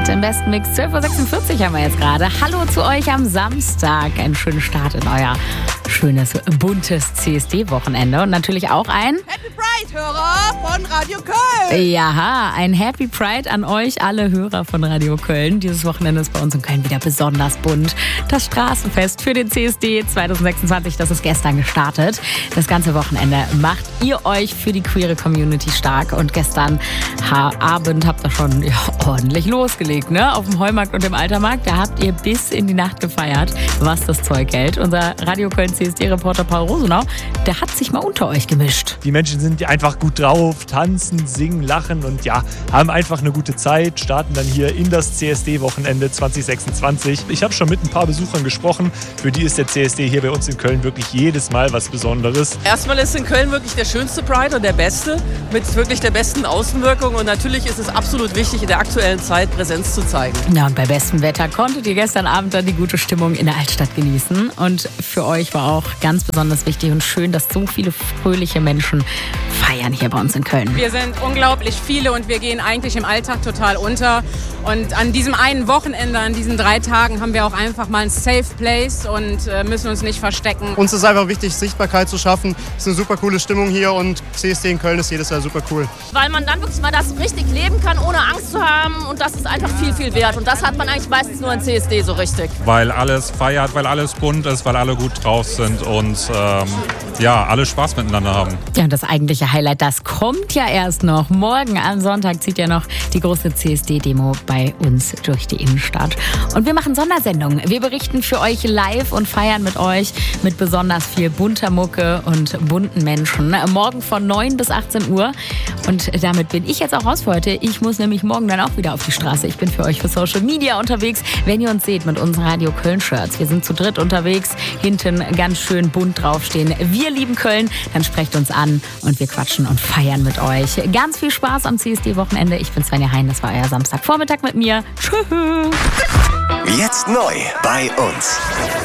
Night im besten Mix. 12.46 Uhr haben wir jetzt gerade. Hallo zu euch am Samstag. Einen schönen Start in euer schönes, buntes CSD-Wochenende. Und natürlich auch ein Happy Pride-Hörer von Radio Köln. Ja, ein Happy Pride an euch, alle Hörer von Radio Köln. Dieses Wochenende ist bei uns in Köln wieder besonders bunt. Das Straßenfest für den CSD 2026, das ist gestern gestartet. Das ganze Wochenende macht ihr euch für die queere Community stark. Und gestern Abend habt ihr schon ordentlich losgelegt, ne? Auf dem Heumarkt und dem Altermarkt. Da habt ihr bis in die Nacht gefeiert, was das Zeug hält. Unser Radio Köln CSD-Reporter Paul Rosenau, der hat sich mal unter euch gemischt. Die Menschen sind einfach gut drauf, tanzen, singen, lachen und ja, haben einfach eine gute Zeit, starten dann hier in das CSD-Wochenende 2026. Ich habe schon mit ein paar Besuchern gesprochen, für die ist der CSD hier bei uns in Köln wirklich jedes Mal was Besonderes. Erstmal ist in Köln wirklich der schönste Pride und der beste, mit wirklich der besten Außenwirkung und natürlich ist es absolut wichtig, in der aktuellen Zeit Präsenz zu zeigen. Ja, und bei bestem Wetter konntet ihr gestern Abend dann die gute Stimmung in der Altstadt genießen. Und für euch war auch ganz besonders wichtig und schön, dass so viele fröhliche Menschen feiern hier bei uns in Köln. Wir sind unglaublich viele und wir gehen eigentlich im Alltag total unter. Und an diesem einen Wochenende, an diesen 3 Tagen haben wir auch einfach mal ein Safe Place und müssen uns nicht verstecken. Uns ist einfach wichtig, Sichtbarkeit zu schaffen. Es ist eine super coole Stimmung hier und CSD in Köln ist jedes Jahr super cool. Weil man dann wirklich mal das richtig leben kann, ohne Angst zu haben und das ist einfach viel, viel wert. Und das hat man eigentlich meistens nur in CSD so richtig. Weil alles feiert, weil alles bunt ist, weil alle gut drauf sind und alle Spaß miteinander haben. Ja, und das eigentliche Highlight, das kommt ja erst noch. Morgen am Sonntag zieht ja noch die große CSD-Demo bei uns durch die Innenstadt. Und wir machen Sondersendungen. Wir berichten für euch live und feiern mit euch mit besonders viel bunter Mucke und bunten Menschen. Morgen von 9 bis 18 Uhr. Und damit bin ich jetzt auch raus für heute. Ich muss nämlich morgen dann auch wieder auf die Straße. Ich bin für euch für Social Media unterwegs. Wenn ihr uns seht mit unseren Radio Köln-Shirts. Wir sind zu dritt unterwegs. Hinten ganz schön bunt draufstehen. Wir lieben Köln. Dann sprecht uns an und wir quatschen und feiern mit euch. Ganz viel Spaß am CSD-Wochenende. Ich bin Svenja Hein. Das war euer Samstagvormittag mit mir. Tschüss. Jetzt neu bei uns.